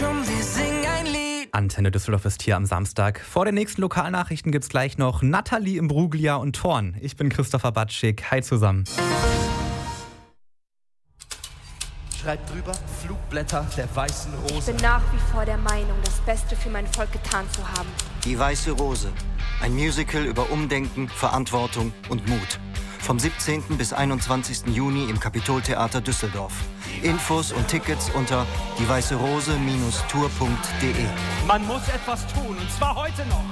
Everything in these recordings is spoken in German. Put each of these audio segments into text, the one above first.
Komm, wir singen ein Lied. Antenne Düsseldorf ist hier am Samstag. Vor den nächsten Lokalnachrichten gibt's gleich noch Nathalie im Bruglia und Thorn. Ich bin Christopher Batschik. Hi zusammen. Schreibt drüber, Flugblätter der weißen Rose. Ich bin nach wie vor der Meinung, das Beste für mein Volk getan zu haben. Die Weiße Rose. Ein Musical über Umdenken, Verantwortung und Mut. Vom 17. bis 21. Juni im Kapitoltheater Düsseldorf. Infos und Tickets unter dieweißerose-tour.de. Man muss etwas tun, und zwar heute noch.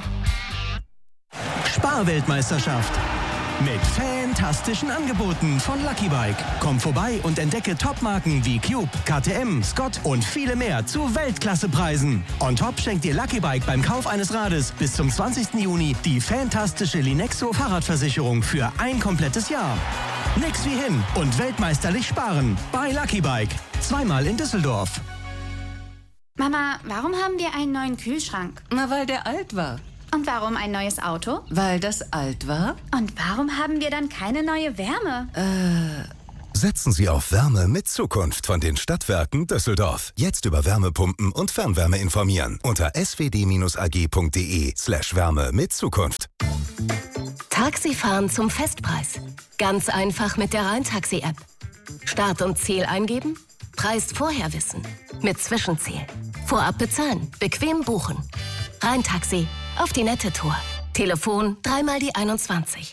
Sparweltmeisterschaft. Mit fantastischen Angeboten von Lucky Bike. Komm vorbei und entdecke Topmarken wie Cube, KTM, Scott und viele mehr zu Weltklassepreisen. On top schenkt dir Lucky Bike beim Kauf eines Rades bis zum 20. Juni die fantastische Linexo Fahrradversicherung für ein komplettes Jahr. Nix wie hin und weltmeisterlich sparen bei Lucky Bike. Zweimal in Düsseldorf. Mama, warum haben wir einen neuen Kühlschrank? Na, weil der alt war. Und warum ein neues Auto? Weil das alt war? Und warum haben wir dann keine neue Wärme? Setzen Sie auf Wärme mit Zukunft von den Stadtwerken Düsseldorf. Jetzt über Wärmepumpen und Fernwärme informieren unter swd-ag.de/Wärme mit Zukunft. Taxifahren zum Festpreis. Ganz einfach mit der Rhein-Taxi-App. Start und Ziel eingeben, Preis vorher wissen. Mit Zwischenziel. Vorab bezahlen, bequem buchen. Rhein-Taxi. Auf die nette Tour. Telefon 3x die 21.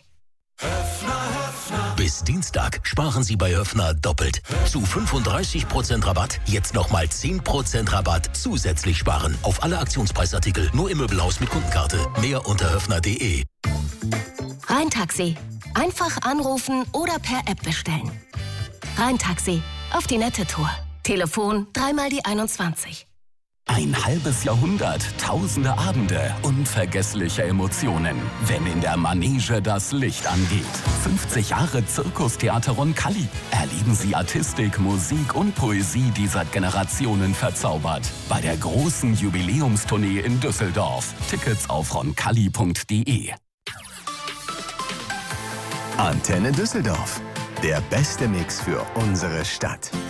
Bis Dienstag sparen Sie bei Höffner doppelt. Zu 35% Rabatt, jetzt nochmal 10% Rabatt zusätzlich sparen. Auf alle Aktionspreisartikel, nur im Möbelhaus mit Kundenkarte. Mehr unter höffner.de. Rhein-Taxi. Einfach anrufen oder per App bestellen. Rhein-Taxi. Auf die nette Tour. Telefon 3x die 21. Ein halbes Jahrhundert, tausende Abende, unvergessliche Emotionen, wenn in der Manege das Licht angeht. 50 Jahre Zirkustheater Roncalli. Erleben Sie Artistik, Musik und Poesie, die seit Generationen verzaubert. Bei der großen Jubiläumstournee in Düsseldorf. Tickets auf roncalli.de. Antenne Düsseldorf. Der beste Mix für unsere Stadt.